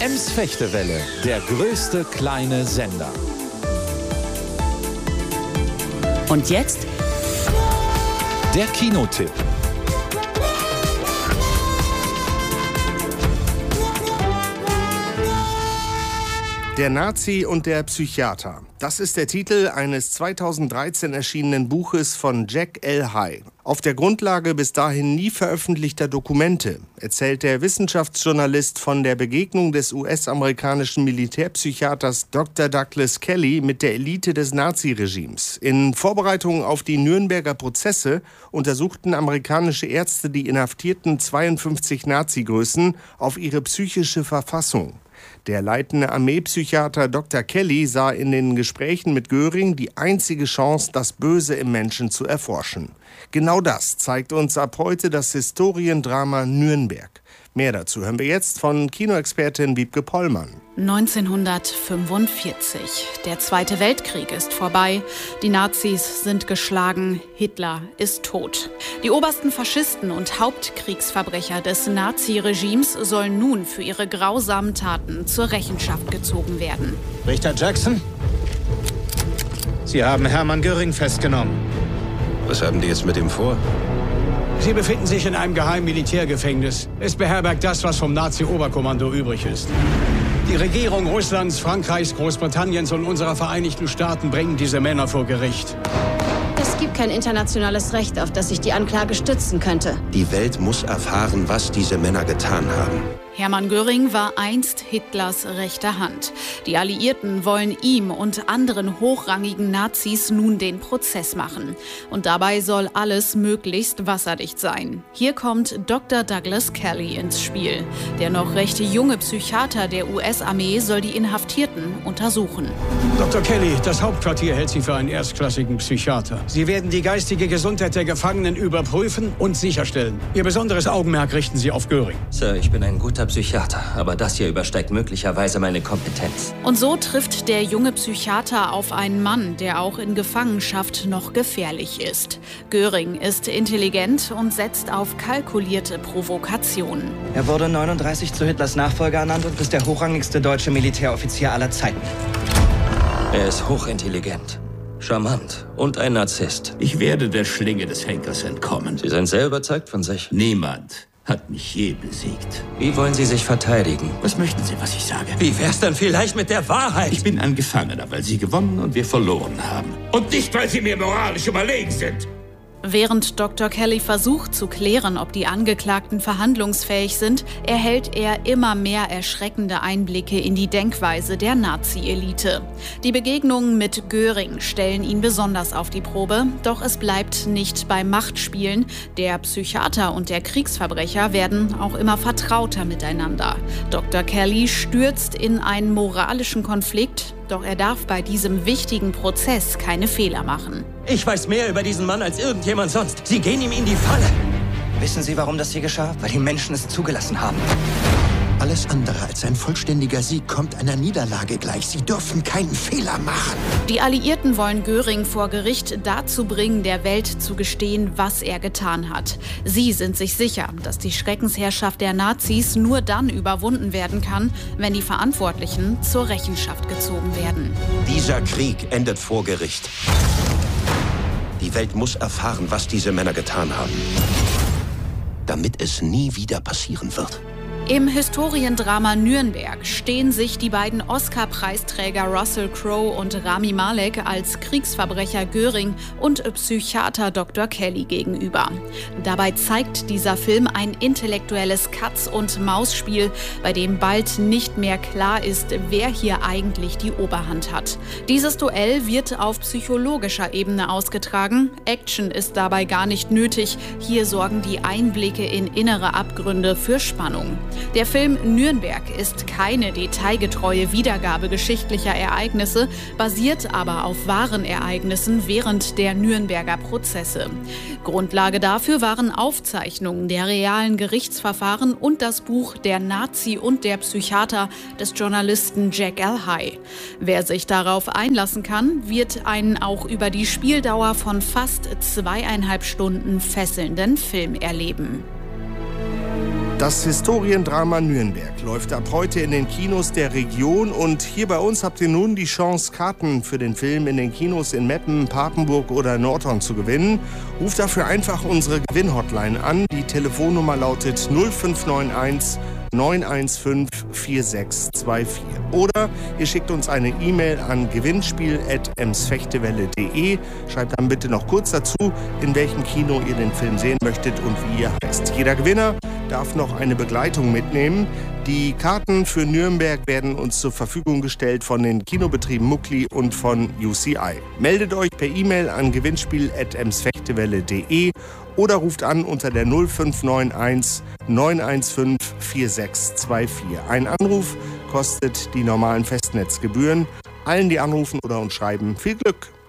Ems-Fechtewelle, der größte kleine Sender. Und jetzt der Kinotipp. Der Nazi und der Psychiater. Das ist der Titel eines 2013 erschienenen Buches von Jack L. High. Auf der Grundlage bis dahin nie veröffentlichter Dokumente erzählt der Wissenschaftsjournalist von der Begegnung des US-amerikanischen Militärpsychiaters Dr. Douglas Kelly mit der Elite des Naziregimes. In Vorbereitung auf die Nürnberger Prozesse untersuchten amerikanische Ärzte die inhaftierten 52 Nazi-Größen auf ihre psychische Verfassung. Der leitende Armeepsychiater Dr. Kelly sah in den Gesprächen mit Göring die einzige Chance, das Böse im Menschen zu erforschen. Genau das zeigt uns ab heute das Historiendrama Nürnberg. Mehr dazu hören wir jetzt von Kinoexpertin Wiebke Pollmann. 1945. Der Zweite Weltkrieg ist vorbei. Die Nazis sind geschlagen. Hitler ist tot. Die obersten Faschisten und Hauptkriegsverbrecher des Naziregimes sollen nun für ihre grausamen Taten zur Rechenschaft gezogen werden. Richter Jackson? Sie haben Hermann Göring festgenommen. Was haben die jetzt mit ihm vor? Sie befinden sich in einem geheimen Militärgefängnis. Es beherbergt das, was vom Nazi-Oberkommando übrig ist. Die Regierung Russlands, Frankreichs, Großbritanniens und unserer Vereinigten Staaten bringen diese Männer vor Gericht. Es gibt kein internationales Recht, auf das sich die Anklage stützen könnte. Die Welt muss erfahren, was diese Männer getan haben. Hermann Göring war einst Hitlers rechte Hand. Die Alliierten wollen ihm und anderen hochrangigen Nazis nun den Prozess machen. Und dabei soll alles möglichst wasserdicht sein. Hier kommt Dr. Douglas Kelly ins Spiel. Der noch recht junge Psychiater der US-Armee soll die Inhaftierten untersuchen. Dr. Kelly, das Hauptquartier hält Sie für einen erstklassigen Psychiater. Sie werden die geistige Gesundheit der Gefangenen überprüfen und sicherstellen. Ihr besonderes Augenmerk richten Sie auf Göring. Sir, ich bin ein guter Psychiater, aber das hier übersteigt möglicherweise meine Kompetenz. Und so trifft der junge Psychiater auf einen Mann, der auch in Gefangenschaft noch gefährlich ist. Göring ist intelligent und setzt auf kalkulierte Provokationen. Er wurde 1939 zu Hitlers Nachfolger ernannt und ist der hochrangigste deutsche Militäroffizier aller Zeiten. Er ist hochintelligent, charmant und ein Narzisst. Ich werde der Schlinge des Henkers entkommen. Sie sind sehr überzeugt von sich. Niemand hat mich je besiegt. Wie wollen Sie sich verteidigen? Was möchten Sie, was ich sage? Wie wär's dann vielleicht mit der Wahrheit? Ich bin ein Gefangener, weil Sie gewonnen und wir verloren haben. Und nicht, weil Sie mir moralisch überlegen sind. Während Dr. Kelly versucht zu klären, ob die Angeklagten verhandlungsfähig sind, erhält er immer mehr erschreckende Einblicke in die Denkweise der Nazi-Elite. Die Begegnungen mit Göring stellen ihn besonders auf die Probe, doch es bleibt nicht bei Machtspielen. Der Psychiater und der Kriegsverbrecher werden auch immer vertrauter miteinander. Dr. Kelly stürzt in einen moralischen Konflikt, doch er darf bei diesem wichtigen Prozess keine Fehler machen. Ich weiß mehr über diesen Mann als irgendjemand sonst. Sie gehen ihm in die Falle. Wissen Sie, warum das hier geschah? Weil die Menschen es zugelassen haben. Alles andere als ein vollständiger Sieg kommt einer Niederlage gleich. Sie dürfen keinen Fehler machen. Die Alliierten wollen Göring vor Gericht dazu bringen, der Welt zu gestehen, was er getan hat. Sie sind sich sicher, dass die Schreckensherrschaft der Nazis nur dann überwunden werden kann, wenn die Verantwortlichen zur Rechenschaft gezogen werden. Dieser Krieg endet vor Gericht. Die Welt muss erfahren, was diese Männer getan haben, damit es nie wieder passieren wird. Im Historiendrama Nürnberg stehen sich die beiden Oscar-Preisträger Russell Crowe und Rami Malek als Kriegsverbrecher Göring und Psychiater Dr. Kelly gegenüber. Dabei zeigt dieser Film ein intellektuelles Katz-und-Maus-Spiel, bei dem bald nicht mehr klar ist, wer hier eigentlich die Oberhand hat. Dieses Duell wird auf psychologischer Ebene ausgetragen. Action ist dabei gar nicht nötig. Hier sorgen die Einblicke in innere Abgründe für Spannung. Der Film Nürnberg ist keine detailgetreue Wiedergabe geschichtlicher Ereignisse, basiert aber auf wahren Ereignissen während der Nürnberger Prozesse. Grundlage dafür waren Aufzeichnungen der realen Gerichtsverfahren und das Buch Der Nazi und der Psychiater des Journalisten Jack L. High. Wer sich darauf einlassen kann, wird einen auch über die Spieldauer von fast 2,5 Stunden fesselnden Film erleben. Das Historiendrama Nürnberg läuft ab heute in den Kinos der Region und hier bei uns habt ihr nun die Chance, Karten für den Film in den Kinos in Meppen, Papenburg oder Nordhorn zu gewinnen. Ruft dafür einfach unsere Gewinn-Hotline an. Die Telefonnummer lautet 0591 915 4624. Oder ihr schickt uns eine E-Mail an gewinnspiel@emsfechtewelle.de. Schreibt dann bitte noch kurz dazu, in welchem Kino ihr den Film sehen möchtet und wie ihr heißt. Jeder Gewinner darf noch eine Begleitung mitnehmen. Die Karten für Nürnberg werden uns zur Verfügung gestellt von den Kinobetrieben Muckli und von UCI. Meldet euch per E-Mail an gewinnspiel@emsfechtewelle.de oder ruft an unter der 0591 915 4624. Ein Anruf kostet die normalen Festnetzgebühren. Allen, die anrufen oder uns schreiben, viel Glück!